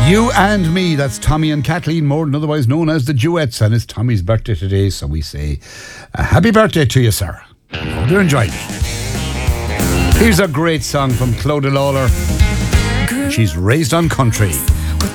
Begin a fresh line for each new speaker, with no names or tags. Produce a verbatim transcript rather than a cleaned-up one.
You and Me, that's Tommy and Kathleen Morden, otherwise known as the Duets, and it's Tommy's birthday today, so we say a happy birthday to you, sir. Hope you're enjoying it. Here's a great song from Clodagh Lawler. She's Raised on Country.